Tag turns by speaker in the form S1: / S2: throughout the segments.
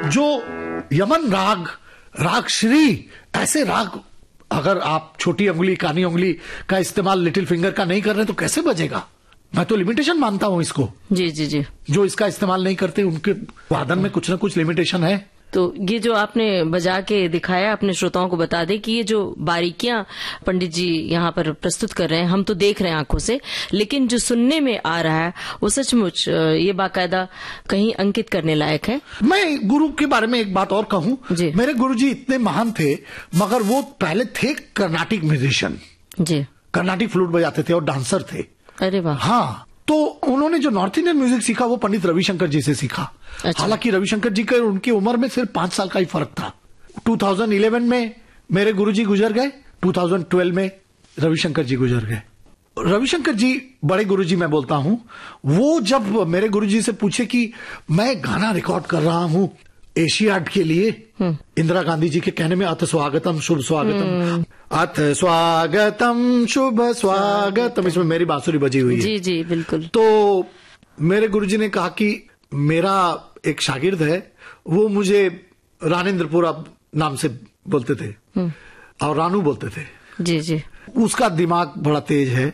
S1: जो यमन राग, राग श्री, ऐसे राग अगर आप छोटी उंगली, कानी उंगली का इस्तेमाल लिटिल फिंगर का नहीं कर रहे तो कैसे बजेगा? मैं तो लिमिटेशन मानता हूं इसको।
S2: जी जी जी।
S1: जो इसका इस्तेमाल नहीं करते उनके वादन में कुछ ना कुछ लिमिटेशन है।
S2: तो ये जो आपने बजा के दिखाया, अपने श्रोताओं को बता दें कि ये जो बारीकियां पंडित जी यहाँ पर प्रस्तुत कर रहे हैं, हम तो देख रहे हैं आंखों से, लेकिन जो सुनने में आ रहा है वो सचमुच ये बाकायदा कहीं अंकित करने लायक है।
S1: मैं गुरु के बारे में एक बात और कहूं, मेरे गुरु जी इतने महान थे, मगर वो पहले थे कर्नाटिक म्यूजिशियन जी, कर्नाटिक फ्लूट बजाते थे और डांसर थे।
S2: अरे वाह।
S1: हाँ, तो उन्होंने जो नॉर्थ इंडियन म्यूजिक सीखा वो पंडित रविशंकर जी से सीखा। अच्छा। हालांकि रविशंकर जी का उनकी उम्र में सिर्फ 5 साल का ही फर्क था। 2011 में मेरे गुरुजी गुजर गए, 2012 में रविशंकर जी गुजर गए। रविशंकर जी बड़े गुरुजी मैं बोलता हूं, वो जब मेरे गुरुजी से पूछे कि मैं गाना रिकॉर्ड कर रहा हूं एशियाड के लिए, इंदिरा गांधी जी के कहने में अथ स्वागतम शुभ स्वागतम, अथ स्वागतम शुभ स्वागतम, इसमें मेरी बांसुरी बजी हुई है।
S2: जी जी बिल्कुल।
S1: तो मेरे गुरुजी ने कहा कि मेरा एक शागिर्द है, वो मुझे रानेंद्रपुरा नाम से बोलते थे और रानू बोलते थे।
S2: जी जी।
S1: उसका दिमाग बड़ा तेज है,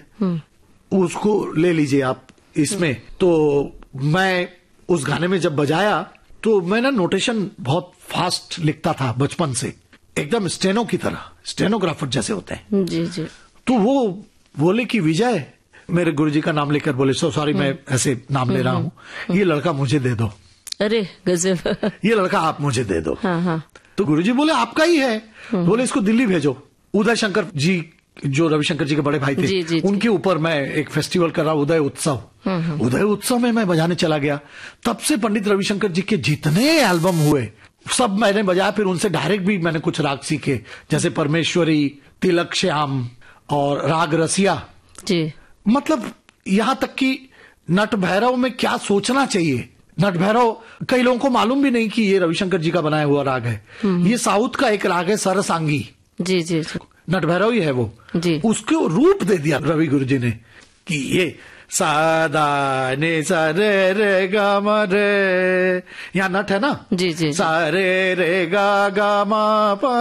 S1: उसको ले लीजिए आप इसमें। तो मैं उस गाने में जब बजाया तो मैं ना नोटेशन बहुत फास्ट लिखता था बचपन से, एकदम स्टेनो की तरह, स्टेनोग्राफर जैसे होते हैं। जी जी। तो वो बोले कि विजय, मेरे गुरुजी का नाम लेकर बोले, सॉरी मैं ऐसे नाम ले रहा हूं, ये लड़का मुझे दे दो।
S2: अरे गजब।
S1: ये लड़का आप मुझे दे दो।
S2: हाँ हाँ।
S1: तो गुरुजी बोले आपका ही है, बोले इसको दिल्ली भेजो। उदय शंकर जी जो रविशंकर जी के बड़े भाई थे,
S2: जी, जी,
S1: उनके ऊपर मैं एक फेस्टिवल कर रहा, उदय उत्सव। उदय उत्सव में मैं बजाने चला गया। तब से पंडित रविशंकर जी के जितने एल्बम हुए सब मैंने बजाया। फिर उनसे डायरेक्ट भी मैंने कुछ राग सीखे, जैसे परमेश्वरी, तिलक श्याम और राग रसिया
S2: जी।
S1: मतलब यहां तक कि नट भैरव में क्या सोचना चाहिए। नट भैरव कई लोगों को मालूम भी नहीं कि ये रविशंकर जी का बनाया हुआ राग है। ये साउथ का एक राग है, सरसांगी।
S2: जी जी जी।
S1: नट भैरव ही है वो जी। उसको रूप दे दिया रवि गुरु जी ने कि ये सादा ने सारे रे गा मा रे, यहाँ नट है ना। जी जी। सारे रे गा गा मा पा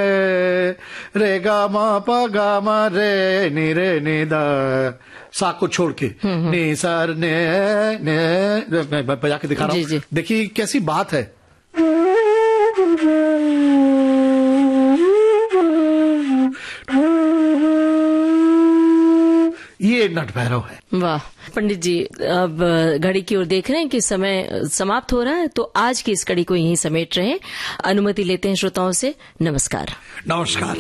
S1: रे गा मा पा गा मा रे नी रे नी दा, सा को छोड़ के नी सर ने मैं बजा के दिखा रहा हूँ। देखिए कैसी बात है। ये नट भैरव है।
S2: वाह पंडित जी, अब घड़ी की ओर देख रहे हैं कि समय समाप्त हो रहा है, तो आज की इस कड़ी को यहीं समेट रहे हैं। अनुमति लेते हैं श्रोताओं से। नमस्कार।
S1: नमस्कार।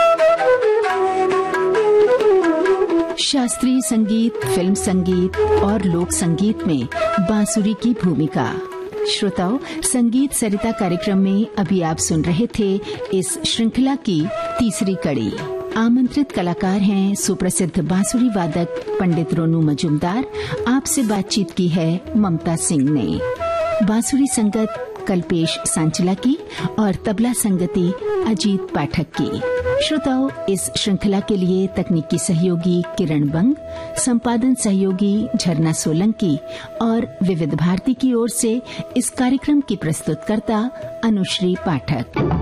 S3: शास्त्रीय संगीत, फिल्म संगीत और लोक संगीत में बांसुरी की भूमिका। श्रोताओं, संगीत सरिता कार्यक्रम में अभी आप सुन रहे थे इस श्रृंखला की तीसरी कड़ी। आमंत्रित कलाकार हैं सुप्रसिद्ध बांसुरी वादक पंडित रोनू मजूमदार। आपसे बातचीत की है ममता सिंह ने। बांसुरी संगत कल्पेश सांचला की और तबला संगति अजीत पाठक की। श्रोताओं, इस श्रृंखला के लिए तकनीकी सहयोगी किरण बंग, संपादन सहयोगी झरना सोलंकी और विविध भारती की ओर से इस कार्यक्रम की प्रस्तुतकर्ता अनुश्री पाठक।